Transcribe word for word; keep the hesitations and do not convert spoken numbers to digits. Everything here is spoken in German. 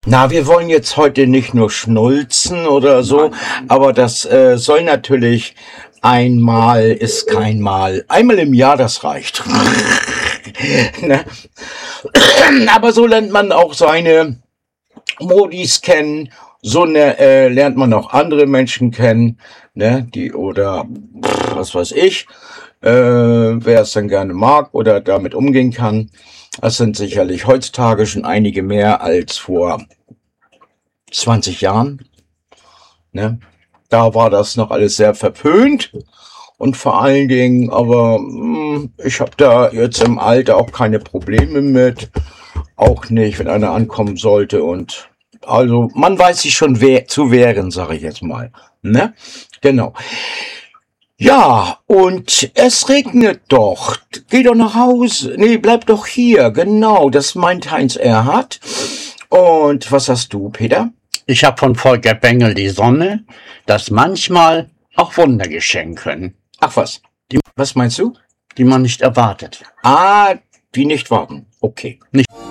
Na, wir wollen jetzt heute nicht nur schnulzen oder so, Nein. aber das äh, soll natürlich einmal ist kein Mal. Einmal im Jahr, das reicht. Ne? Aber so lernt man auch seine Modis kennen, so ne, äh, lernt man auch andere Menschen kennen, ne, die oder pff, was weiß ich, äh, wer es dann gerne mag oder damit umgehen kann. Das sind sicherlich heutzutage schon einige mehr als vor zwanzig Jahren. Ne? Da war das noch alles sehr verpönt und vor allen Dingen, aber mh, ich habe da jetzt im Alter auch keine Probleme mit, auch nicht, wenn einer ankommen sollte und also man weiß sich schon wehr, zu wehren, sage ich jetzt mal. Ne? Genau. Ja, und es regnet doch. Geh doch nach Hause. Nee, bleib doch hier. Genau, das meint Heinz Erhardt. Und was hast du, Peter? Ich habe von Volker Bengel die Sonne, dass manchmal auch Wunder geschehen können, Ach was. Die, was meinst du? die man nicht erwartet. Ah, die nicht warten. Okay. Nicht